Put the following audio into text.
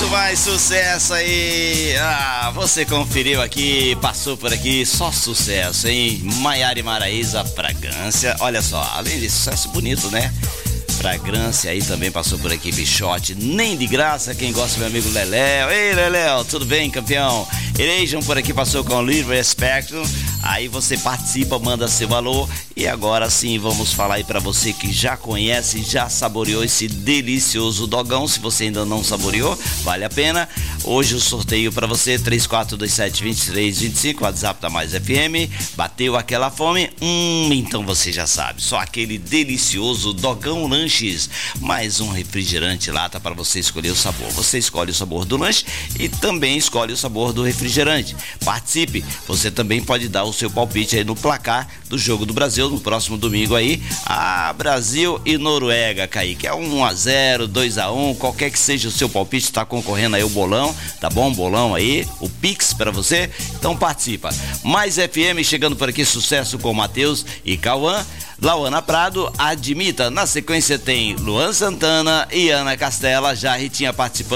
Muito mais sucesso aí. Você conferiu aqui, passou por aqui, só sucesso, hein? Maiara e Maraísa, Fragrância. Olha só, além de sucesso bonito, né? Fragrância aí também passou por aqui, Bichote, Nem de Graça, quem gosta, meu amigo Leléo. Ei, Leléo, tudo bem, campeão? Erejam por aqui passou com o Livre Spectrum. Aí você participa, manda seu alô. E agora sim, vamos falar aí pra você que já conhece, já saboreou esse delicioso dogão. Se você ainda não saboreou, vale a pena. Hoje o sorteio pra você, 3427-2325, WhatsApp da Mais FM. Bateu aquela fome? Então você já sabe, só aquele delicioso Dogão Lanches. Mais um refrigerante lata pra você escolher o sabor. Você escolhe o sabor do lanche e também escolhe o sabor do refrigerante. Participe, você também pode dar o seu palpite aí no placar do Jogo do Brasil no próximo domingo aí, Brasil e Noruega, Kaique, é 1-0, 2-1, qualquer que seja o seu palpite, está concorrendo aí o bolão, tá bom? Bolão aí, o Pix pra você, então participa. Mais FM chegando por aqui, sucesso com Matheus e Cauã. Lauana Prado, Admita. Na sequência tem Luan Santana e Ana Castela, já a Ritinha participando.